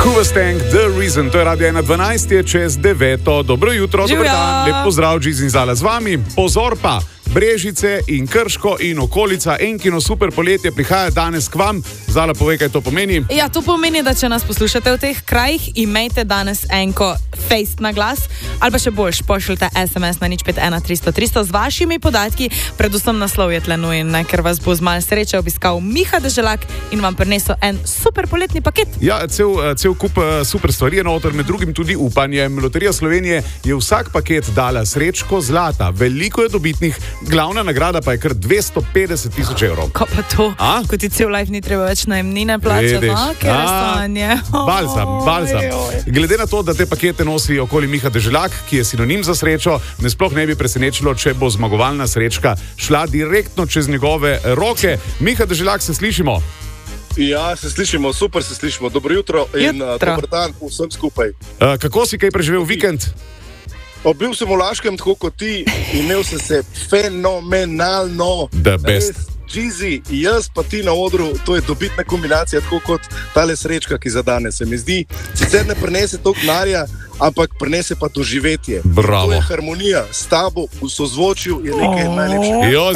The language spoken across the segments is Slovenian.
Hooverstank, The Reason, to je Radio 1.12, je čez 9. Dobro jutro, dober dan, lep pozdrav, Džiz in Zala z vami. Pozor pa, Brežice in Krško in okolica, Enkino super poletje prihaja danes k vam. Zala, povej, kaj to pomeni? Ja, to pomeni, da če nas poslušate v teh krajih, imejte danes enko face na glas, ali pa še boljš, pošljite SMS na 051 300 300 z vašimi podatki, predvsem naslov je tle nujen, ker vas bo z malo sreče obiskal Miha Deželak in vam prinesel en super poletni paket. Ja, cel kup super stvari je noter, med drugim tudi upanjem. Loterija Slovenije je vsak paket dala srečko zlata, veliko je dobitnih, glavna nagrada pa je kar 250 000 evrov. Ko pa to, ko ti cel life ni treba več najemnine plačati, ker je stanje. Balzam. Glede na to, da te pakete nosi okoli Miha Deželak, ki je sinonim za srečo, me sploh ne bi presenečilo, če bo zmagovalna srečka šla direktno čez njegove roke. Miha Deželak, se slišimo? Ja, se slišimo, super se slišimo. Dobro jutro in dober dan vsem skupaj. Kako si kaj preživel vikend? Bil sem v Laškem, tako kot ti, imel sem se fenomenalno. The best. Džizi, jaz pa ti na odru, to je dobitna kombinacija, tako kot tale srečka, ki zadane, se mi zdi. Sicer ne prinese toliko denarja, ampak prinese pa doživetje. Bravo. To je harmonija, s tabo v sozvočju je nekaj najlepšega. Jo,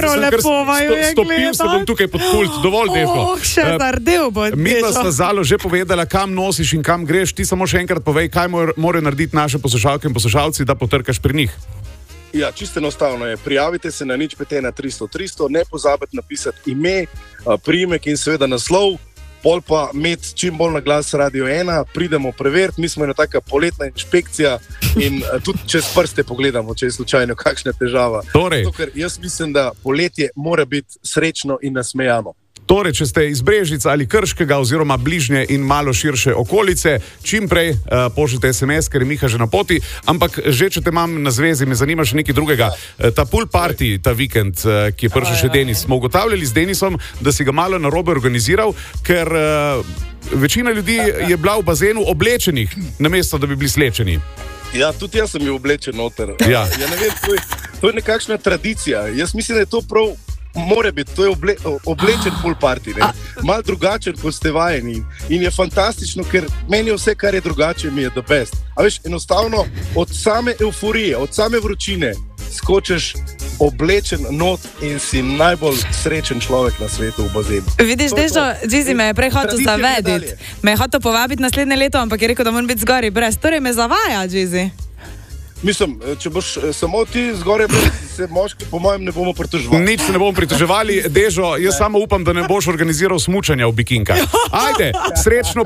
stopil se bom tukaj pod pult, dovolj Dežo. Še zardel bo. Mi pa sta Zalo že povedala, kam nosiš in kam greš. Ti samo še enkrat povej, kaj morajo narediti naše poslušalke in poslušalci, da potrkaš pri njih. Ja, čisto enostavno je. Prijavite se na 051 300 300, ne pozabite napisati ime, priimek in seveda naslov, pol pa imeti čim bolj na glas Radio 1, pridemo preveriti, mi smo ena taka poletna inšpekcija in tudi čez prste pogledamo, če je slučajno kakšna težava. Zato, ker jaz mislim, da poletje mora biti srečno in nasmejano. Torej, če ste iz Brežic ali Krškega oziroma bližnje in malo širše okolice, čim prej pošljite SMS, ker je Miha že na poti, ampak že če te imam na zvezi, me zanima še nekaj drugega. Ta pool party, ta vikend, ki je prišel še Denis, smo ugotavljali z Denisom, da si ga malo narobe organiziral, ker večina ljudi je bila v bazenu oblečenih, namesto da bi bili slečeni. Ja, tudi jaz sem bil oblečen noter. Ja. Ja, ne vem, to je nekakšna tradicija. Jaz mislim, da je to prav. More biti, to je oblečen pool party, malo drugačen, kot ste vajeni in je fantastično, ker meni vse, kar je drugače, mi je the best. A veš, enostavno od same euforije, od same vročine skočeš oblečen not in si najbolj srečen človek na svetu v bazenu. Vidiš, Dežo, Džizi me je prej hotel zavediti, me je hotel povabiti naslednje leto, ampak je rekel, da moram biti zgori brez, torej me zavaja, Džizi. Mislim, če boš samo ti zgoraj, se moški po mojem ne bomo pritoževali. Nič se ne bomo pritoževali, Dežo, jaz samo upam, da ne boš organiziral smučanja v bikinkah. Ajde, srečno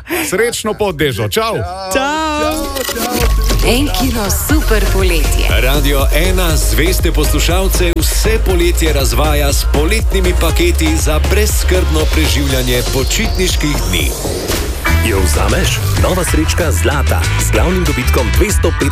pot, Dežo, čau. Enkino super poletje. Radio 1 zveste poslušalce vse poletje razvaja s poletnimi paketi za brezskrbno preživljanje počitniških dni. Jo vzameš? Nova srečka zlata z glavnim dobitkom 250